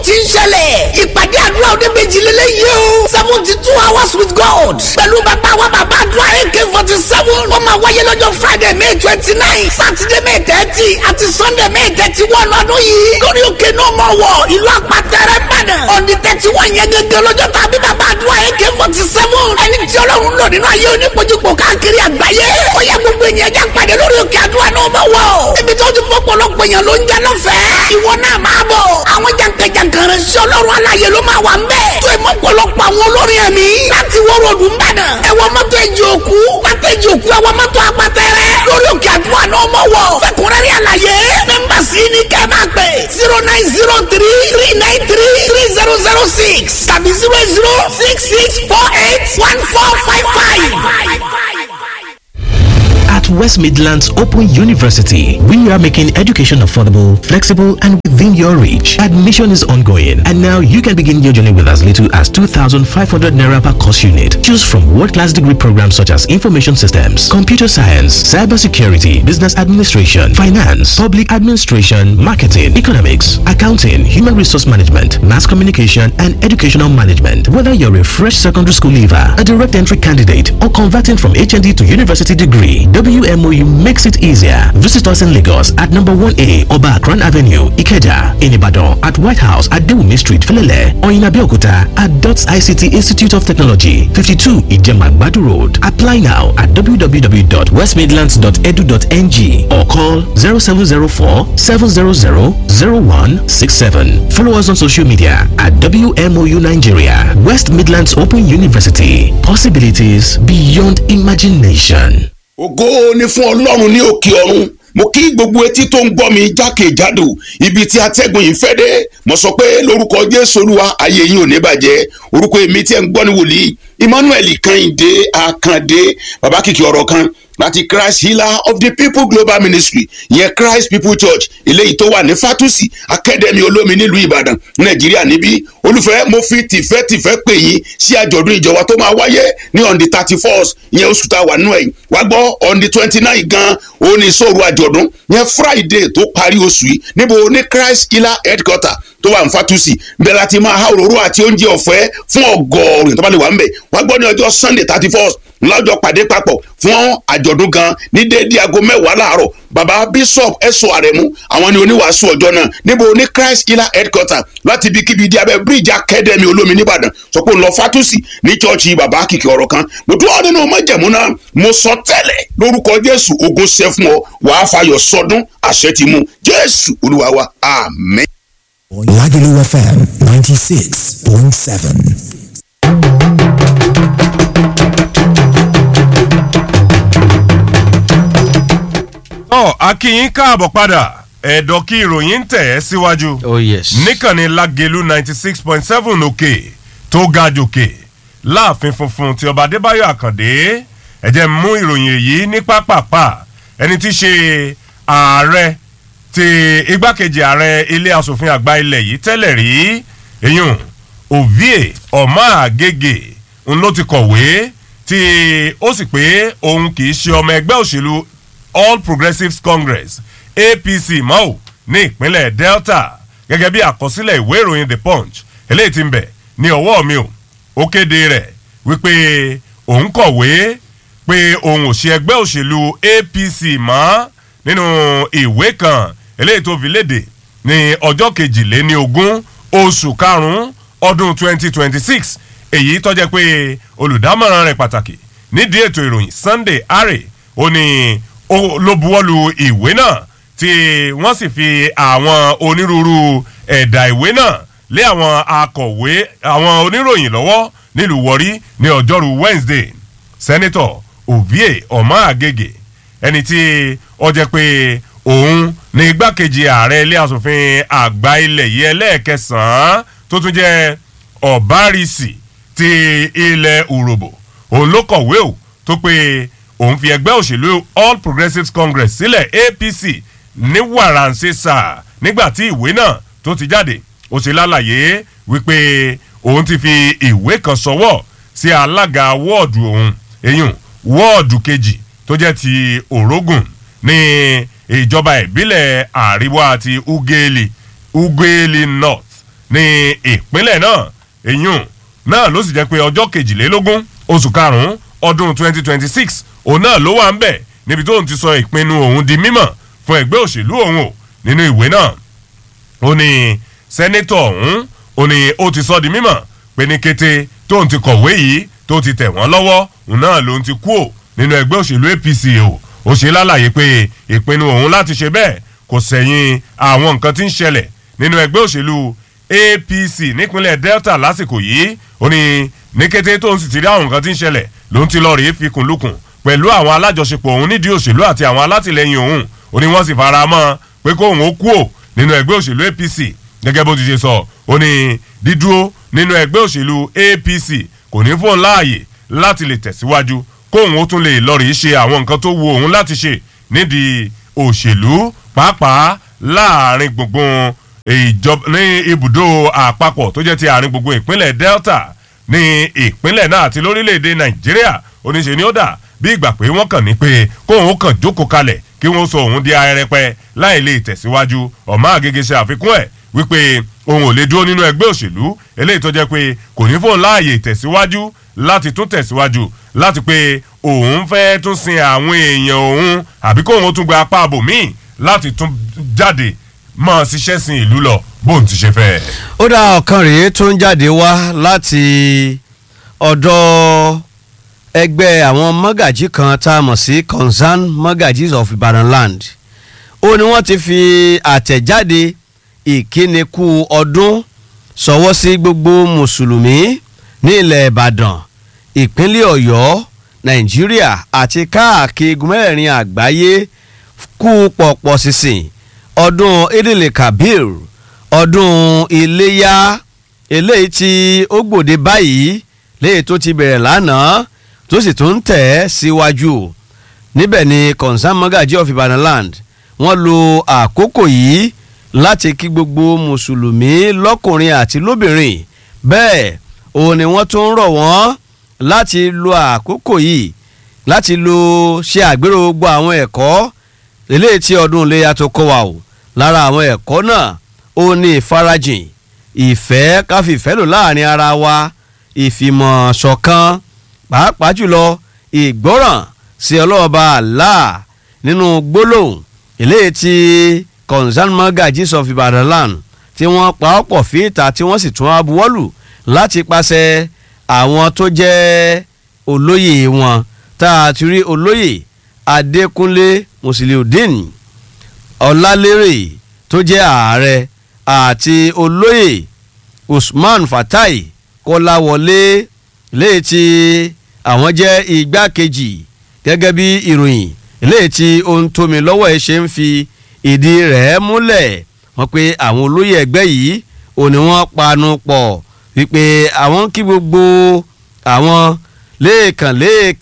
tí ń ṣẹlẹ̀ ìpàdé àdúrà òde méjì lélẹ́yìí o 72 hours with God pẹ̀lú bàbá àdúrà AK-47 ó máa wáyé lọ́jọ́ Friday May 29 Saturday May 30 àti Sunday May 31 ọdún yìí lórí òkè náà mọ̀ wọ̀ ìlú àpàtẹ́rẹ́ Ìbàdàn ọ̀dì 31 yẹn gẹ́gẹ́ lọ́jọ́ tàbí bàbá àdúrà AK-47 ẹni tí Ọlọ́run lò nínú ayé onípojúpọ̀ káàkiri àgbáyé ó yẹ gbogbo ènìyàn já pàdé lórí òkè àdúrà náà mọ̀ wọ̀ ibi tó ti pọ̀pọ̀lọpọ̀ èèyàn ló ń jẹ́ lọ́fẹ̀ẹ́ ìwọ náà máa bọ̀ àwọn jàǹkànjàǹkàn rẹ̀ sí Ọlọ́run aláyé ló máa wà ń bẹ̀ tó ìmọ̀pọ̀lọpọ̀ àwọn olórin ẹ̀mí láti wọ́rọ̀ ọdún bàdàn ẹ̀wọ̀n mọ́tò ẹ̀jẹ̀ òkú ẹ̀wọ̀n mọ́tò apàtẹ́rẹ́ lórí òkè àdúrà náà mọ̀ wọ̀ fẹ́kùnrẹ́rẹ́ àlàyé mẹ́mbà sí ní kẹ́ máa pè 0903-393-3006 tàbí 08066481455. At West Midlands Open University, we are making education affordable, flexible, and within your reach. Admission is ongoing, and now you can begin your journey with as little as 2,500 naira per course unit. Choose from world-class degree programs such as information systems, computer science, cybersecurity, business administration, finance, public administration, marketing, economics, accounting, human resource management, mass communication, and educational management. Whether you're a fresh secondary school leaver, a direct entry candidate, or converting from HND to university degree, WMOU makes it easier. Visit us in Lagos at number 1A Oba Akran Avenue, Ikeja, in Ibadan at White House at Dewumi Street, Felele, or in Abeokuta at DOTS ICT Institute of Technology, 52 Ijemagbadu Road. Apply now at www.westmidlands.edu.ng or call 0704-700-0167. Follow us on social media at WMOU Nigeria. West Midlands Open University. Possibilities beyond imagination. Ògo ni fún Ọlọ́run ní òkè ọ̀run. Mo kí gbogbo etí tó ń gbọ́ mi jákèjádò ibi tí atẹ́gùn yìí fẹ́ dé. Mo sọ pé lórúkọ Jésù Olúwa ayé yín ò ní bàjẹ́. Orúkọ èmi tí ẹ ń gbọ́ ní wòlíì Emmanuel Kẹ́hìndé Àkàndé bàbá kìkì ọ̀rọ̀ kan láti Christ Healer of the People Global Ministry yẹn Christ People Church eléyìí tó wà ní Fatusi Academy olómi nílùú Ìbàdàn Nàìjíríà níbí. Olùfẹ́ mo fi tìfẹ́tìfẹ́ pè yín sí àjọ̀dún ìjọba tó máa wáyé ní on the 31st yẹn oṣù tá a wà nínú ẹ̀yìn wá gbọ́ on the 29 gan ó ní ìṣòro àjọ̀dún yẹn Friday tó parí oṣù yìí níbo ní Christ Healer headquarter tó wà ní Fatusi bẹ́ẹ̀ láti máa há òróró àti oúnjẹ ọ̀fẹ́ fún ọgọ́rùn-ún tó bá lè wà ń bẹ̀ wá gbọ́ ní ọjọ́ Sunday 31st lọ́jọ́ pàdé papọ̀ fún àjọ̀dún gan ní déédéé aago 10 láàárọ̀ baba Bishop Ẹ̀sọ́ Àrẹ̀mú àwọn ni oníwàásù ọjọ́ náà níbo ní Christ Healer headquarter láti ibikíbi di abẹ́ bridge Academy olómi nìbàdàn sọ pé ń lọ Fatusi ní chọ́ọ̀chì bàbá kìkì ọ̀rọ̀ kan mo dúró nínú májẹ̀mú náà mo sọ tẹ́lẹ̀ lórúkọ Jésù ogun ṣẹ́ fún ọ wàá fayọ̀ sọdún àṣẹ ti mú Jésù Olúwa wa àmín. Lagelu FM 96.7. Akínyìn káàbọ̀ padà ẹ̀dọ̀ kí ìròyìn ń tẹ̀ ẹ́ síwájú. Oh yes. Níkànnì Lágelú 96.7 òkè tó ga jòkè láàfin funfun ti ọba Adébáyọ̀ Àkàndé ẹ jẹ́ mú ìròyìn èyí ní pápápá ẹni tí ṣe ààrẹ ti igbákejì ààrẹ ilé asòfin àgbà ilẹ̀ yìí tẹ́lẹ̀ rí èyàn Ovie Ọmọ-Agége ń ló ti kọ̀wé tí ó sì pé òun kì í ṣe ọmọ ẹgbẹ́ òṣèlú All Progressives Congress APC mọ́ ní ìpínlẹ̀ Delta gẹ́gẹ́ bí àkọsílẹ̀ ìwé ìròyìn The Punch eléyìí tí ń bẹ ní ọwọ́ mi ó kéde rẹ̀ wípé òun kọ̀wé pé òun ò ṣe ẹgbẹ́ òṣèlú APC mọ́ nínú ìwé kan eléyìí tó fi léde ní ọjọ́ 22 oṣù karùn-ún ọdún 2026 èyí tó jẹ́ pé olùdámọ̀ràn rẹ̀ pàtàkì nídìí ètò ìròyìn Sunday Are ó ní ló buwọ́lu ìwé náà tí wọ́n sì fi àwọn onírúurú ẹ̀dà ìwé náà lé àwọn akọ̀wé àwọn oníròyìn lọ́wọ́ nílùú Warri ní ọjọ́rú Wednesday. Senator Ovie Ọmọ-Agége ẹni tí ó jẹ́ pé òun ní igbákejì ààrẹ ilé asòfin àgbà ilẹ̀ yìí ẹlẹ́ẹ̀kẹsàn-án tó tún jẹ́ Ọ̀bárìsì ti ilẹ̀ Urhobo òun ló kọ̀wé o tó pé òun fi ẹgbẹ́ òṣèlú All Progressives Congress sílẹ̀ APC ní wàràǹṣeṣà nígbà tí ìwé náà tó ti jáde ó ṣe lálàyé wípé òun ti fi ìwé kan ṣọwọ́ sí alága wọ́ọ̀dù òun èyún wọ́ọ̀dù kejì tó jẹ́ ti Orogun ní ìjọba ìbílẹ̀ àríwá ti Ugeli North ní ìpínlẹ̀ náà èyún náà ló sì jẹ́ pé ọjọ́ 22 oṣù karùn-ún ọdún 2026 òun náà ló wà ń bẹ̀ níbi tóun ti sọ ìpinnu òun di mímọ̀ fún ẹgbẹ́ òṣèlú òun o nínú ìwé náà ó ní sẹ́nẹ́tọ̀ ọ̀hún ó ní ó ti sọ di mímọ̀ pé ní kété tóun ti kọ̀wé yìí tó ti tẹ̀ wọ́n lọ́wọ́ òun náà lòun ti kú ò nínú ẹgbẹ́ òṣèlú APC o ó ṣe lálàyé pé ìpinnu òun láti ṣe bẹ́ẹ̀ kò sẹ̀yìn àwọn nǹkan tí ń ṣẹlẹ̀ nínú ẹgbẹ́ òṣèlú APC nípínlẹ̀ Delta lásìkò yìí ó ní kété tóun sì ti rí àwọn nǹkan tí ń ṣẹlẹ̀ lòun ti lọ rèé fikùn lukùn pẹ̀lú àwọn alájọṣepọ̀ òun nídìí òṣèlú àti àwọn alátìlẹyìn òun ó ní wọ́n sì fara mọ́ pé kóun ó kú ò nínú ẹgbẹ́ òṣèlú APC gẹ́gẹ́ bó ti ṣe sọ ó ní dídúró nínú ẹgbẹ́ òṣèlú APC kò ní fóun láàyè láti lè tẹ̀síwájú kóun ó tún lè lọ rèé ṣe àwọn nǹkan tó wu òun láti ṣe nídìí òṣèlú pàápàá láàrin gbùngbùn ìjọba ní ibùdó àpapọ̀ tó jẹ́ ti àárín gbùngbùn ìpínlẹ̀ Delta ní ìpínlẹ̀ náà àti lórílẹ̀‐èdè Nàìjíríà oníṣe ni ó dà bí ìgbà pé wọ́n kàn ní pé kóun ó kàn jókòó kalẹ̀ kí wọ́n sọ òun di arẹpẹ láì lè tẹ̀síwájú ọ̀má àgègè ṣe àfikún ẹ̀ wípé òun ò lè dúró nínú ẹgbẹ́ òṣèlú eléyìí tó jẹ́ pé kò ní fóun láàyè tẹ̀síwájú láti tún tẹ̀síwájú láti pé òun fẹ́ tún sin àwọn èèyàn òun àbí kóun tún gba apá abòmíì láti tún jáde máa ṣiṣẹ́ sin ìlú lọ bóun ti ṣe fẹ́. ó dá ọ̀kan rèé tó ń jáde wá láti ọ̀dọ̀ ẹgbẹ́ àwọn mọ́gàjí kan tá a mọ̀ sí Concerned Mọ́gàjís of Ibadan Land ó ní wọ́n ti fi àtẹ̀jáde ìkíni kú ọdún sọwọ́ sí gbogbo mùsùlùmí ní ilẹ̀ Ìbàdàn ìpínlẹ̀ Ọ̀yọ́ Nàìjíríà àti káàkiri mẹ́rin àgbáyé kú pọ̀pọ̀ sísìn ọdún Idil Kabir ọdún iléyá eléyìí tí ó gbòde báyìí léyìí tó ti bẹ̀rẹ̀ lánàá tó sì tún tẹ̀ síwájú níbẹ̀ ni Concerned Mọ́gàjí of Ibadan Land wọ́n lo àkókò yìí láti kí gbogbo mùsùlùmí lọ́kùnrin àti lóbìnrin bẹ́ẹ̀ òun ni wọ́n tún rọ̀ wọ́n láti lo àkókò yìí láti lo ṣe àgbérò gbogbo àwọn ẹ̀kọ́ eléyìí tí ọdún iléyá tó kọ́ wa o lára àwọn ẹ̀kọ́ náà ó ní ìfarajìn ìfẹ́ káfífẹ́ lò láàrin ara wa ìfìmọ̀ ṣọ̀kan pàápàá jùlọ ìgbọ́ràn sí ọlọ́ọ̀ba Allah nínú gbólóhùn eléyìí tí Concerned Mọ́gàjís of Ibadan Land tí wọ́n pa ọ̀pọ̀ fìtà tí wọ́n sì tún abuwọ́lù láti pàṣẹ àwọn tó jẹ́ olóyè wọn tá a ti rí olóyè Adékúnlé Musiliudeen Ọlálérè tó jẹ́ ààrẹ àti olóyè Usman Fatai Kọ́láwọlé léyìí tí àwọn jẹ́ igbákejì gẹ́gẹ́ bí ìròyìn léyìí tí ohun tómi lọ́wọ́ ẹ̀ ṣe ń fi ìdí rẹ̀ múlẹ̀ wọ́n pé àwọn olóyè ẹgbẹ́ yìí ò ní wọ́n panu pọ̀ wípé àwọn kí gbogbo àwọn lẹ́ẹ̀kan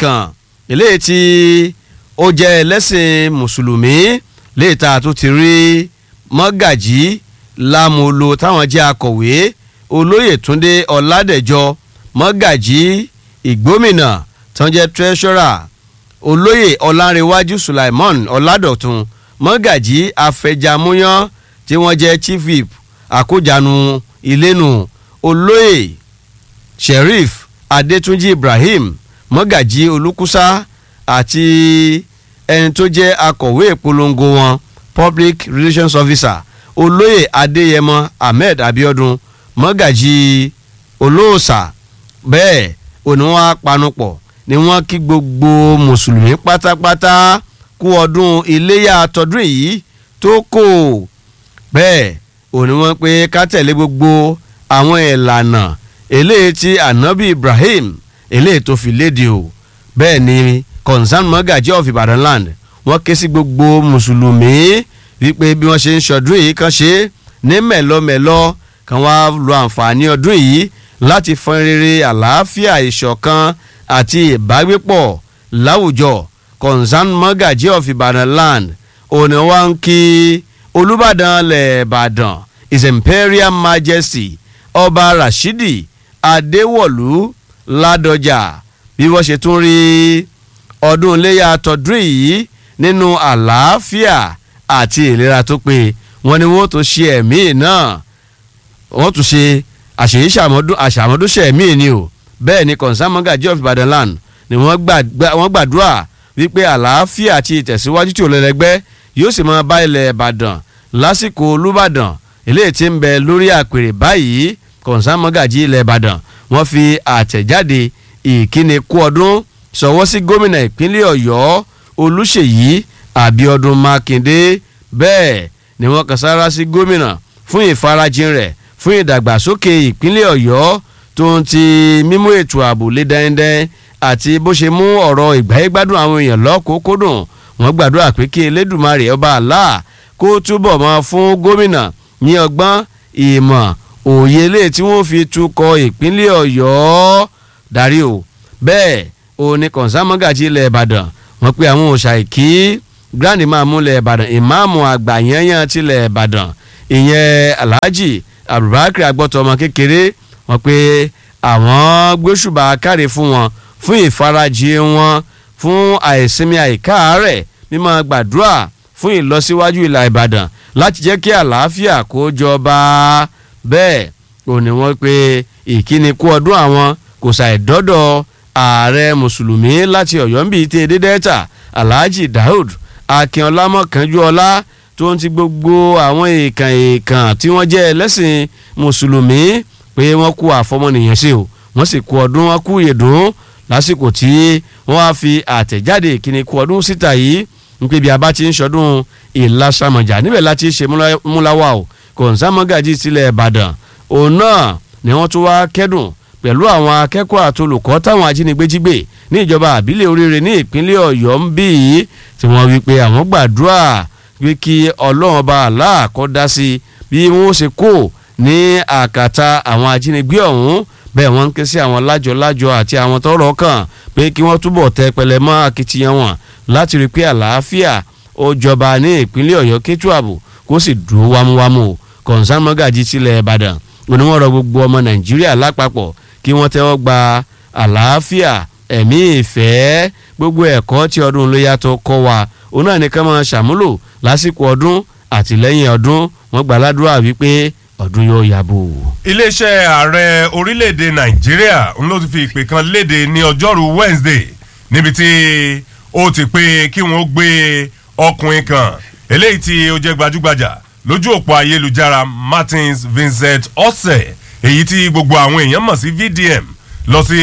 eléyìí tí ó jẹ́ ẹlẹ́sìn mùsùlùmí léyìí tá a tún ti rí mọ́gàjí lámúlò táwọn jẹ́ akọ̀wé olóyè Túndé Ọládẹ̀jọ mọ́gàjí ìgbómìnà tó ń jẹ́ treasurer olóyè Ọlárẹ̀wájú Sulaimon Ọládọ̀tun mọ́gàjí afẹjamúyán tí wọ́n jẹ́ chief whip àkójánu ìlénu olóyè Sheriff Adétúnjì Ibrahim mọ́gàjí Olúkúsá àti ẹni tó jẹ́ akọ̀wé ìpolongo wọn public relations officer olóyè Adéyẹmọ Ahmed Abiodun mọ́gàjí Olóòsà bẹ́ẹ̀ òní wọn á panupọ̀ ni wọ́n kí gbogbo mùsùlùmí pátápátá kú ọdún iléyá tọdún yìí tó kò bẹ́ẹ̀ òní wọ́n pé ká tẹ̀lé gbogbo àwọn ìlànà eléyìí tí Ànábì Ibrahim eléyìí tó fi léde o bẹ́ẹ̀ ni Concerned Mọ́gàjí of Ibadan Land wọ́n ké sí gbogbo mùsùlùmí wípé bí wọ́n ṣe ń ṣọdún yìí kan ṣe ní mẹ̀lọ́mẹ̀lọ́ kan wá lo àǹfààní ọdún yìí láti fọn rere àlàáfíà ìṣọ̀kan àti ìbágbépọ̀ láwùjọ Concerned Mọ́gàjí of Ibadan Land òní wá ń kí Olúbàdàn lẹ̀bàdàn His Imperial Majesty Ọba Rashidi Adéwọ̀lú Ládọjà bí wọ́n ṣe tún rí ọdún iléyá tọdún yìí nínú àlàáfíà àti ìlera tó pé wọ́n ní wọ́n tó ṣe ẹ̀mí náà wọ́n tún ṣe àṣàmọ́dúnṣe míì ni o bẹ́ẹ̀ ni concern Magaji of Ibadan land ni wọ́n gbàdúrà wípé àlàáfíà àti ìtẹ̀síwájú tí ò lẹ́lẹ́gbẹ́ yóò sì máa bá ilẹ̀ Ìbàdàn lásìkò Olúbàdàn eléyìí tí ń bẹ lórí àpèrè báyìí concern Magaji ilẹ̀ Ìbàdàn wọ́n fi àtẹ̀jáde ìkíni kú ọdún sọwọ́ sí gómìnà ìpínlẹ̀ Ọ̀yọ́ Olúṣèyí Àbíọ́dún Mákindé bẹ́ẹ̀ ni wọ́n kan sára sí gómìnà fún ìfarajìn rẹ̀ fún ìdàgbàsókè ìpínlẹ̀ Ọ̀yọ́ tó ń ti mímú ètò ààbò lé dẹ́ndẹ́n àti bó ṣe mú ọ̀rọ̀ ìgbáyégbádùn àwọn èèyàn lọ́kòókòdùn wọ́n gbàdúrà pé kí Elédùmarè ọba Allah kó túbọ̀ máa fún gómìnà ní ọgbọ́n ìmọ̀ òye lè tí wọ́n fi tukọ̀ ìpínlẹ̀ Ọ̀yọ́ darí o bẹ́ẹ̀ o ní concern Magaji ilẹ̀ Ìbàdàn wọ́n pe àwọn òòṣà ìkí grand imam ilẹ̀ Ìbàdàn ìmáàmù àgbà yẹnyẹn tilẹ̀ Ìbàdàn ìyẹn Alhaji Abubakar agbọ́tọ̀ọmọ kékeré wọ́n pe àwọn gbóṣùbà káre fún wọn fún ìfarajì wọn fún àìsinmi àìkáàárẹ̀ mímọ́ gbàdúrà fún ìlọsíwájú ilẹ̀ Ìbàdàn láti jẹ́ kí àlàáfíà kó jọba bẹ́ẹ̀ ò ní wọ́n pe ìkíni kú ọdún àwọn kò ṣàìdọ́dọ̀ ààrẹ mùsùlùmí láti Ọ̀yọ́ ń bí tẹ́ dé Delta Alhaji Daud Akínọlá Mọ́kànjúọlá tó ń ti gbogbo àwọn èèkàn tí wọ́n jẹ́ ẹlẹ́sìn mùsùlùmí pé wọ́n kú àfọmọnìyàn sí o wọ́n sì kú ọdún wọn kú ìyèdún lásìkò tí wọ́n á fi àtẹ̀jáde ìkíni kú ọdún síta yìí ń pé bí a bá ti ń ṣọdún ìlàsàmọ̀jà níbẹ̀ láti ṣe múláwá o concern Magaji tilẹ̀ Ìbàdàn òun náà ni wọ́n tún wá kẹ́dùn pẹ̀lú àwọn akẹ́kọ̀ọ́ àtolùkọ́ táwọn ajínigbé jí gbé ní ìjọba àbílẹ̀ oríire ní ìpínlẹ̀ Ọ̀yọ́ ń bí yìí tí wọ́n wí pé àwọn gbàdúrà pé kí Ọlọ́run bá Allah kó dá sí bí wọ́n ṣe kó ní àkàtà àwọn ajínigbé ọ̀hún bẹ́ẹ̀ wọ́n ń ké sí àwọn lájọ àti àwọn tọ́rọ̀ kàn pé kí wọ́n túbọ̀ tẹ pẹlẹ mọ́ akitiyan wọn láti rí pé àlàáfíà ó jọba ní ìpínlẹ̀ Ọ̀yọ́ kétù ààbò kó sì dúró wámúwámú concern Magaji tilẹ̀ Ìbàdàn onímọ̀rọ̀ gbogbo ọmọ Nàìjíríà lápapọ̀ kí wọ́n tẹ́wọ́ gba àlàáfíà ẹ̀mí ìfẹ́ gbogbo ẹ̀kọ́ tí ọdún Iléyá tó kọ́ wa òun náà nìkan máa ṣàmúlò lásìkò ọdún àti lẹ́yìn ọdún wọ́n gbà ládùúrà wípé ọdún yóò yàbò. iléeṣẹ́ ààrẹ orílẹ̀-èdè Nàìjíríà ń ló ti fi ìpè kan léde ní ọjọ́rú Wednesday níbi tí ó ti pé kí wọ́n gbé ọkùnrin kan eléyìí tí ó jẹ́ gbajúgbajà lójú òpó ayélujára Martins Vincent Osseh èyí tí gbogbo àwọn èèyàn mọ̀ sí VDM lọ sí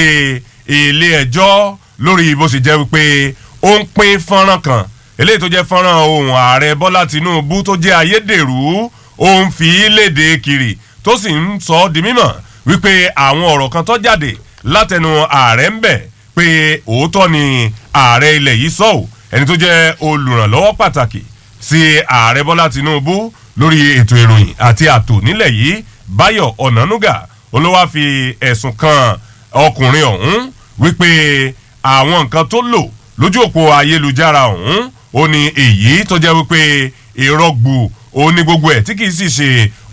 ilé ẹjọ́ lórí bó ṣe jẹ́ wípé ó ń pín fọ́nrán kan eléyìí tó jẹ́ fọ́nrán ohùn ààrẹ Bọ́lá Tinubu tó jẹ́ ayédèrú ó ń fi léde kiri tó sì ń sọ di mímọ̀ wípé àwọn ọ̀rọ̀ kan tó jáde látẹnu ààrẹ ń bẹ̀ pé òótọ́ ni ààrẹ ilẹ̀ yìí sọ ò ẹni tó jẹ́ olùrànlọ́wọ́ pàtàkì sí ààrẹ Bọ́lá Tinubu lórí ètò ìròyìn àti ààtò nílẹ̀ yìí Báyọ̀ Ọ̀nànúgà olówó fi ẹ̀sùn kan ọkùnrin ọ̀hún wípé àwọn nǹkan tó lò lójú òpó ayélujára ọ̀hún ó ní èyí tó jẹ́ wípé ìrọ́gbù ó ní gbogbo ẹ̀ tí kìí sì ṣe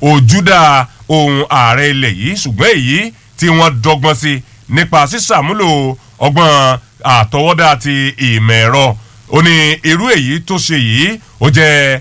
ojúdà ohun ààrẹ ilẹ̀ yìí ṣùgbọ́n èyí tí wọ́n dọ́gbọ́n sí nípa sísàmúlò ọgbọ́n àtọwọ́dá ti ìmọ̀ ẹ̀rọ ó ní irú èyí tó ṣe yìí ó jẹ́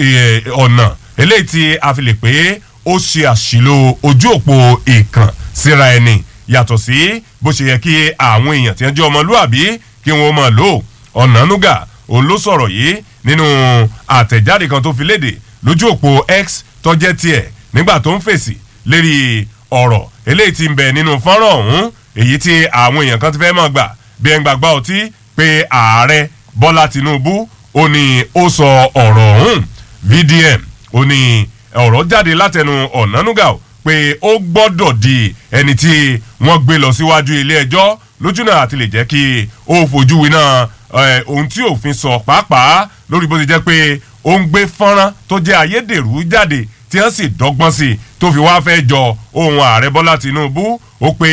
ọ̀nà eléyìí tí a fi lè pé ó ṣe àṣìlò ojú òpó ìkàn síra ẹni yàtọ̀ sí bó ṣe yẹ kí àwọn èèyàn tí wọ́n jẹ́ ọmọlúàbí kí wọ́n máa lò Ọ̀nànúgà òun ló sọ̀rọ̀ yìí nínú àtẹ̀jáde kan tó fi léde lójú òpó X tó jẹ́ tiẹ̀ nígbà tó ń fèsì lérí ọ̀rọ̀ eléyìí tí ń bẹ nínú fọ́nrán ọ̀hún èyí tí àwọn èèyàn kan ti fẹ́ máa gbà bí ẹn gbàgbá ọtí pé ààrẹ Bọ́lá Tinubu ó ní ó sọ ọ̀rọ̀ ọ̀hún VDM ó ní ọ̀rọ̀ jáde látẹnu Ọ̀nànúgà pé ó gbọ́dọ̀ di ẹni tí wọ́n gbé lọ síwájú ilé ẹjọ́ lójúnà àti lè jẹ́ kí ó fojú winá ohun tí òfin sọ pàápàá lórí bó ti jẹ́ pé ó ń gbé fọ́nrán tó jẹ́ ayédèrú jáde tí wọ́n sì dọ́gbọ́n sí tó fi wá fẹ́ jọ ohun ààrẹ Bọ́lá Tinubu ó pé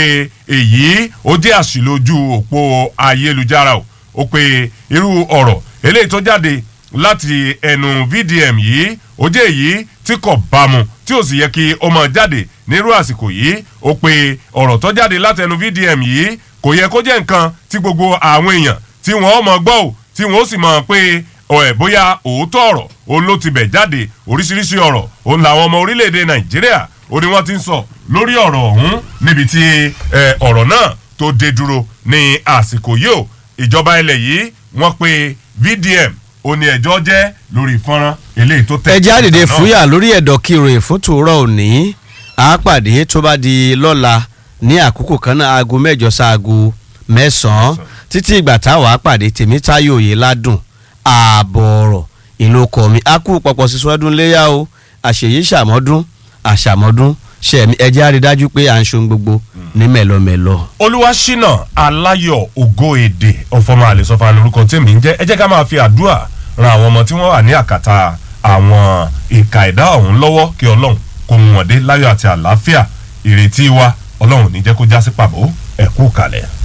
èyí ó jẹ́ àṣìlójú òpó ayélujára ó pé irú ọ̀rọ̀ eléyìí tó jáde láti ẹnu VDM yìí ó jẹ́ èyí tí kò bámu tí ó sì yẹ kí ó máa jáde nírú àsìkò yìí ó pé ọ̀rọ̀ tó jáde látẹnu VDM yìí kò yẹ kó jẹ́ nǹkan tí gbogbo àwọn èèyàn tí wọ́n mọ̀ gbọ́ ò tí wọ́n sì mọ̀ pé bóyá òótọ́ ọ̀rọ̀ òun ló ti bẹ̀ jáde oríṣiríṣi ọ̀rọ̀ òun làwọn ọmọ orílẹ̀-èdè Nàìjíríà ó ní wọ́n ti ń sọ lórí ọ̀rọ̀ ọ̀hún níbi tí ọ̀rọ̀ náà tó dé dúró ní àsìkò yìí o ìjọba ilẹ̀ yìí wọ́n pe VDM ó ní ẹjọ́ jẹ́ lórí fọ́nrán eléyìí tó tẹ̀. ẹ jáde fúyà lórí ẹ̀dọ̀ kiri fún tòórọ́ òní àápàdé tó bá di lọ́la ní àkókò kan náà aago 8 sáago 9 títí ìgbà táwọn àpàdé Tèmítáyọ̀ Oyèládùn ààbọ̀ ọ̀rọ̀ ìlú ọkọ̀ mi a kú pọ̀pọ̀ sísun ọdún léyà o àṣeyí àṣàmọ́dún ṣẹ̀mí ẹ jẹ́ á rí dájú pé à ń ṣohun gbogbo ní mẹ̀lọmẹ̀lọ. Olúwaṣínà Aláyọ̀ Ògo Èdè ọ̀fọ̀mọ àlesọ̀fà lórúkọ tèmi ń jẹ́ ẹ jẹ́ ká máa fi àdúrà ran àwọn ọmọ tí wọ́n wà ní àkàtà àwọn ìka ẹ̀dá ọ̀hún lọ́wọ́ kí Ọlọ́run kó mú wọn dé láyọ̀ àti àlàáfíà ìrètí wa Ọlọ́run ní jẹ́ kó já sí pàbó ẹ kú kalẹ̀.